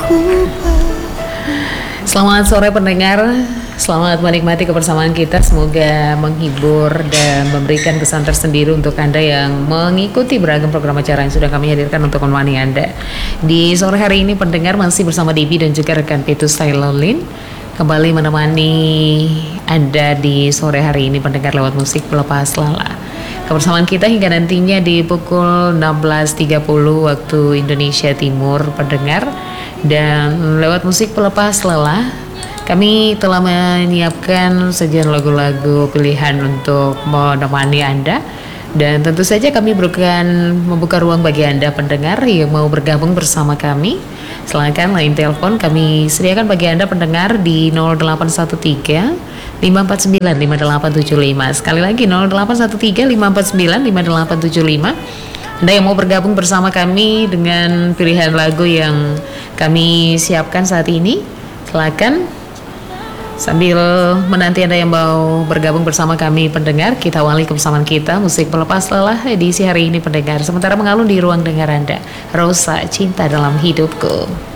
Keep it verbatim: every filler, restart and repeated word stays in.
Selamat sore pendengar, selamat menikmati kebersamaan kita. Semoga menghibur dan memberikan kesan tersendiri untuk Anda yang mengikuti beragam program acara yang sudah kami hadirkan untuk menemani Anda. Di sore hari ini pendengar masih bersama Debbie dan juga rekan Petrus Taylorlin kembali menemani Anda di sore hari ini pendengar lewat musik pelepas lala. Kebersamaan kita hingga nantinya di pukul enam belas tiga puluh waktu Indonesia Timur pendengar. Dan lewat musik pelepas lelah, kami telah menyiapkan sekian lagu-lagu pilihan untuk menemani Anda. Dan tentu saja kami berikan membuka ruang bagi Anda pendengar yang mau bergabung bersama kami. Silakan line telepon kami sediakan bagi Anda pendengar di nol delapan satu tiga lima empat sembilan lima delapan tujuh lima. Sekali lagi nol delapan satu tiga lima empat sembilan lima delapan tujuh lima. Anda yang mau bergabung bersama kami dengan pilihan lagu yang kami siapkan saat ini, silakan. Sambil menanti Anda yang mau bergabung bersama kami pendengar, kita awali kebersamaan kita musik pelepas lelah edisi hari ini pendengar. Sementara mengalun di ruang dengar Anda, Rosa Cinta Dalam Hidupku.